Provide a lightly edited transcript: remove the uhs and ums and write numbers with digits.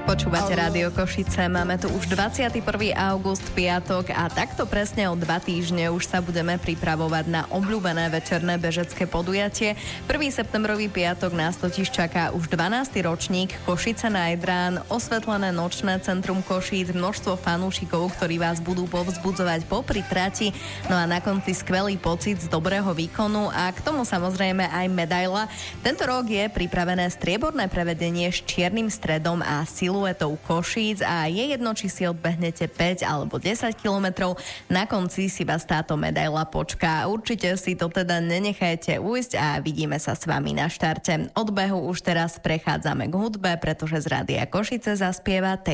Počúvate Rádio Košice, máme tu už 21. august, piatok a takto presne o 2 týždne už sa budeme pripravovať na obľúbené večerné bežecké podujatie. 1. septembrový piatok nás totiž čaká už 12. ročník Košice Night Run, osvetlené nočné centrum Košíc, množstvo fanúšikov, ktorí vás budú povzbudzovať popri trati, no a na konci skvelý pocit z dobrého výkonu a k tomu samozrejme aj medaila. Tento rok je pripravené strieborné prevedenie s čiernym stredom a siluetou Košíc a je jedno, či si odbehnete 5 alebo 10 kilometrov. Na konci si vás táto medaila počká. Určite si to teda nenechajte ujsť a vidíme sa s vami na štarte. Od behu už teraz prechádzame k hudbe, pretože z Rádia Košice zaspieva